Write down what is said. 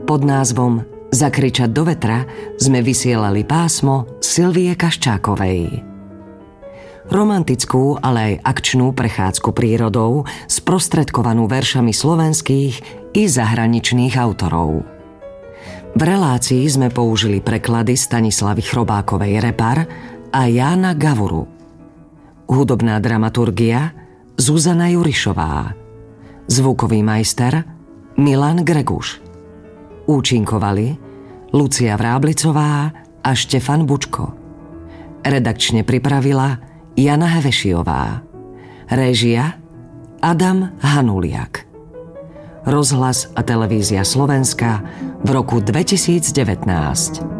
Pod názvom Zakričať do vetra sme vysielali pásmo Silvie Kaščákovej. Romantickú, ale aj akčnú prechádzku prírodou, sprostredkovanú veršami slovenských i zahraničných autorov. V relácii sme použili preklady Stanislavy Chrobákovej Repar a Jána Gavuru. Hudobná dramaturgia Zuzana Jurišová. Zvukový majster Milan Greguš. Účinkovali Lucia Vráblicová a Štefan Bučko. Redakčne pripravila Jana Hevešiová. Réžia Adam Hanuliak. Rozhlas a televízia Slovenska v roku 2019.